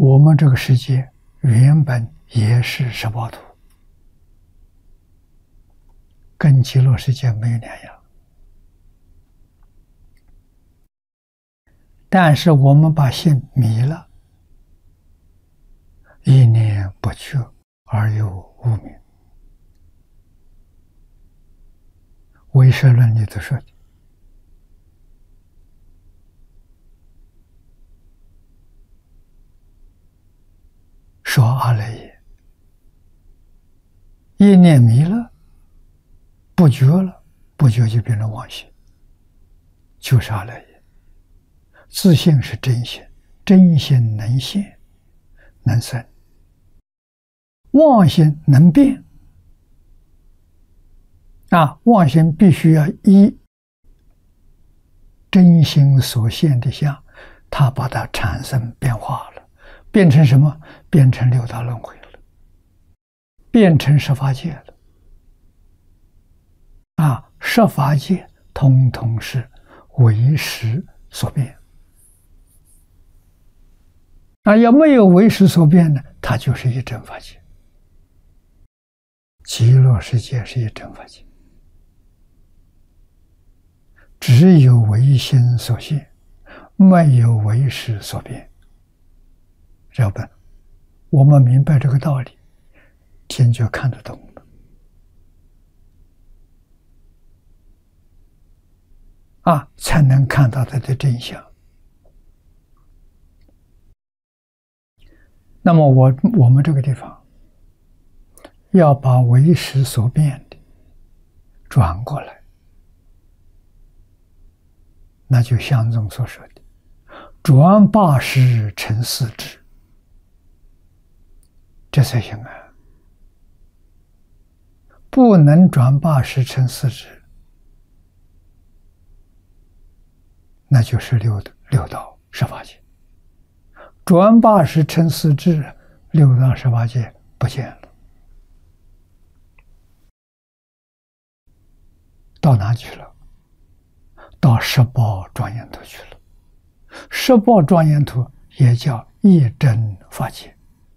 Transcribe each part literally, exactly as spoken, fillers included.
我们这个世界原本也是十报图，跟极乐世界没有两样。但是我们把心迷了，一念不觉而有无明。唯识论里头说的，说阿赖耶，一念迷了，不觉了，不觉就变成妄心，就是阿赖耶。自性是真心，真心能现能生，妄心能变啊！妄心必须要依真心所现的相，它把它产生变化了，变成什么？变成六道轮回了，变成十法界了啊！十法界通通是唯识所变。啊，要没有唯识所变呢，它就是一真法界。极乐世界是一真法界，只有唯心所现，没有唯识所变。要不然，我们明白这个道理，天就看得懂了。啊，才能看到它的真相。那么我我们这个地方要把唯识所变的转过来，那就像中所说的转八识成四智，这才行啊！不能转八识成四智，那就是六六道十法界。转八识成四智，六道十八界不见了，到哪去了？到十报庄严图去了。十报庄严图也叫一真法界，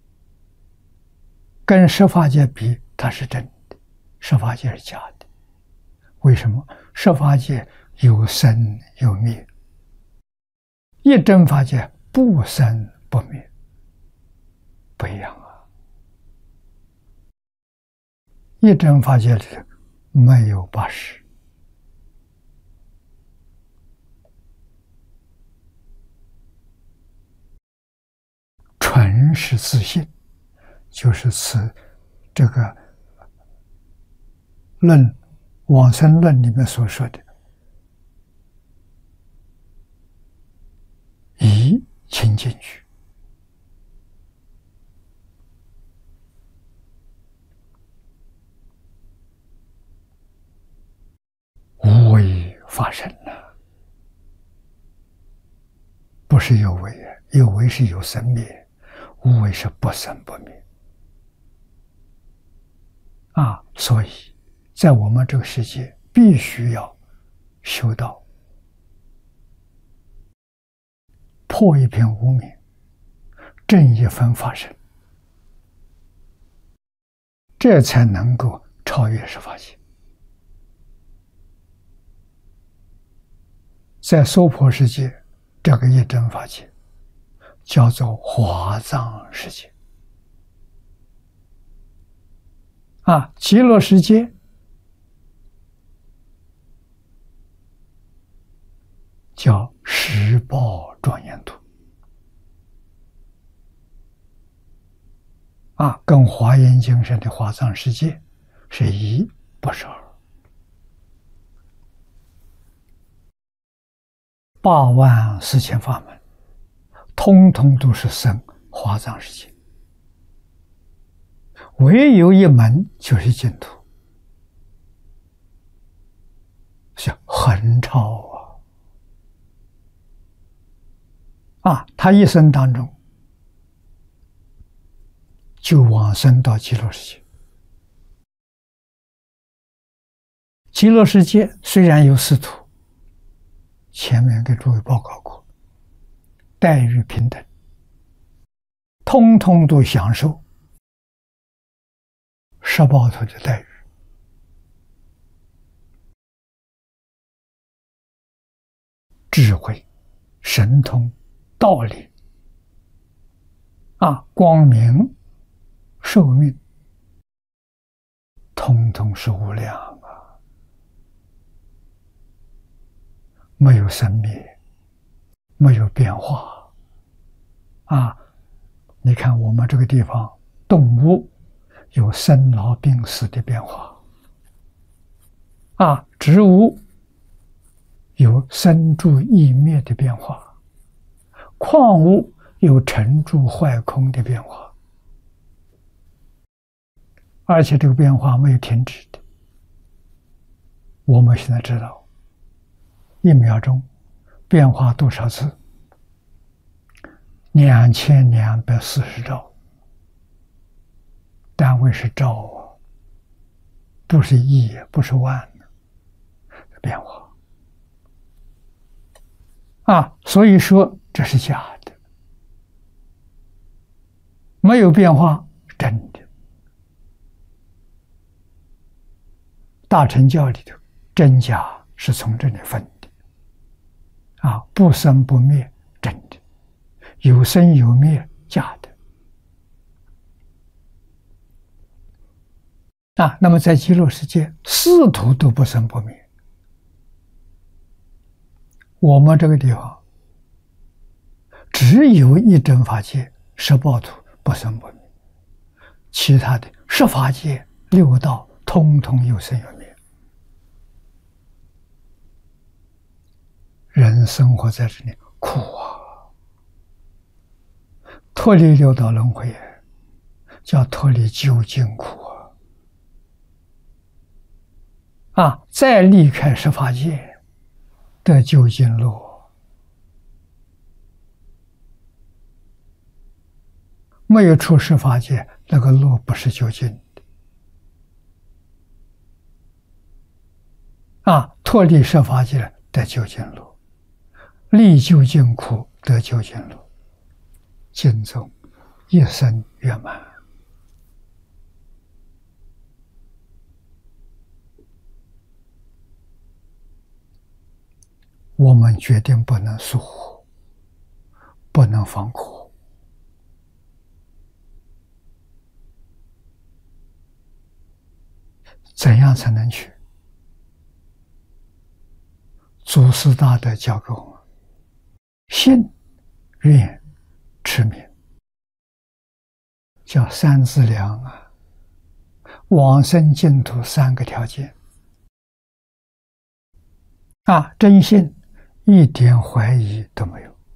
跟十法界比，它是真的，十法界是假的。为什么？十法界有生有灭，一真法界不生不灭，不一样啊！一真法界里没有八识，纯是自性，就是此这个论往生论里面所说的以清净句。无为法身了，不是有为，有为是有生灭，无为是不生不灭啊！所以在我们这个世界，必须要修道，破一片无明，正一分法身，这才能够超越十法界。在娑婆世界，这个一真法界叫做华藏世界啊，极乐世界叫十报庄严图啊，跟华严经上的华藏世界是一不是二。八万四千法门，通通都是生华藏世界，唯有一门就是净土，是横超啊！啊，他一生当中就往生到极乐世界。极乐世界虽然有四土，前面给诸位报告过，待遇平等， 通通都享受十报图的待遇。智慧、神通、道理啊，光明、寿命，通通是无量啊，没有生灭，没有变化啊。你看我们这个地方，动物有生老病死的变化啊，植物有生住异灭的变化，矿物有成住坏空的变化，而且这个变化没有停止的。我们现在知道，一秒钟变化多少次？两千两百四十兆，单位是兆啊，不是亿，不是万，变化。啊，所以说这是假的，没有变化，真的。大乘教里头，真假是从这里分的，啊，不生不灭，真的；有生有灭，假的。啊，那么在极乐世界，四土都不生不灭。我们这个地方只有一真法界十报土不生不灭，其他的十法界六道通通有生有灭。人生活在这里苦啊，脱离六道轮回叫脱离究竟苦啊！啊，再离开十法界得究竟路，没有出十法界，那个路不是究竟的。啊，脱离十法界得究竟路，离究竟苦得究竟路，尽宗一生圆满。我们决定不能疏忽，不能放过。怎样才能去？祖师大德教给我们：信、愿、持名，叫三资粮啊，往生净土三个条件啊，真信一点怀疑都没有，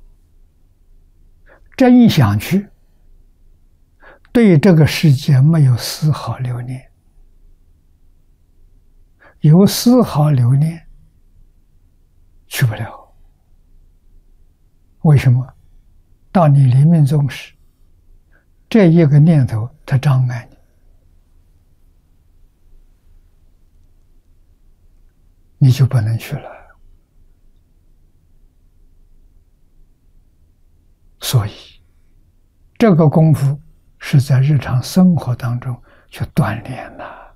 真想去，对这个世界没有丝毫留念，有丝毫留念去不了。为什么？到你临命终时，这一个念头它障碍你，你就不能去了。所以这个功夫是在日常生活当中去锻炼的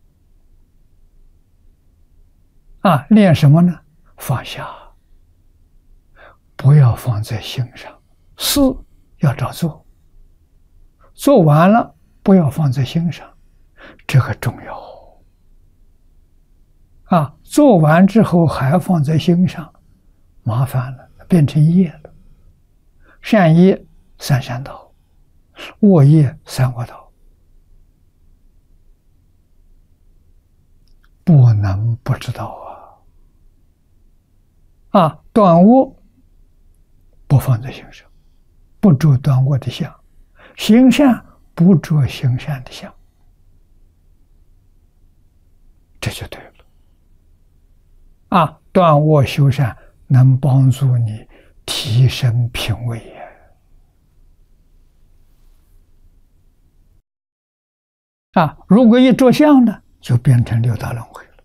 啊，练什么呢？放下，不要放在心上，事要照做，做完了不要放在心上，这个重要啊！做完之后还放在心上，麻烦了，变成业了。善业三善道，恶业三恶道，不能不知道啊！啊，断恶不放在心上，不着断恶的相；行善不着行善的相，这就对了。啊，断恶修善能帮助你提升品位呀！啊，如果一着相呢，就变成六道轮回了。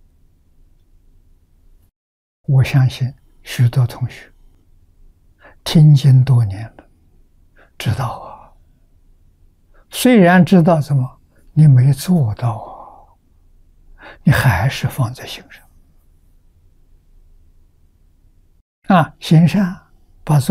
我相信许多同学听经多年了，知道啊。虽然知道怎么，你没做到啊，你还是放在心上啊。行善